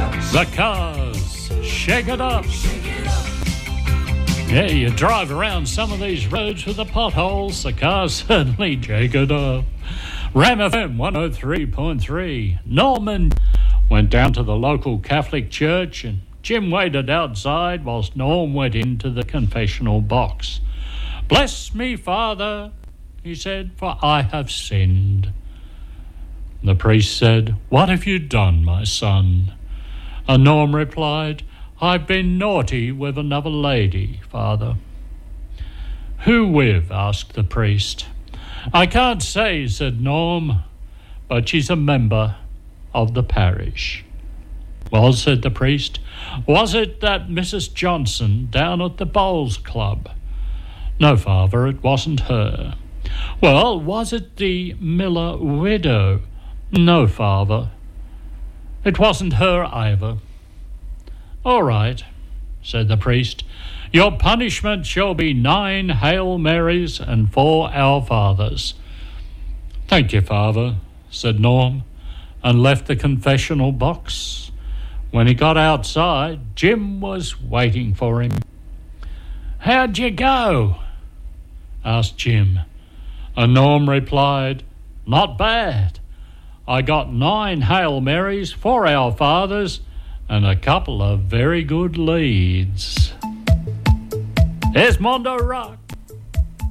The Cars, shake it up. Yeah, you drive around some of these roads with the potholes, the Cars certainly shake it up. Ram FM 103.3. Norman went down to the local Catholic church and Jim waited outside whilst Norm went into the confessional box. "Bless me, Father," he said, "for I have sinned." The priest said, "What have you done, my son?" And Norm replied, "I've been naughty with another lady, Father." "Who with?" asked the priest. "I can't say," said Norm, "but she's a member of the parish." "Well," said the priest, "was it that Mrs. Johnson down at the bowls club?" "No, Father, it wasn't her." "Well, was it the Miller widow?" "No, Father, it wasn't her either." "All right," said the priest. "Your punishment shall be 9 Hail Marys and 4 Our Fathers." "Thank you, Father," said Norm, and left the confessional box. When he got outside, Jim was waiting for him. "How'd you go?" asked Jim. And Norm replied, "Not bad. I got 9 Hail Marys, 4 Our Fathers, and a couple of very good leads." Here's Mondo Rock.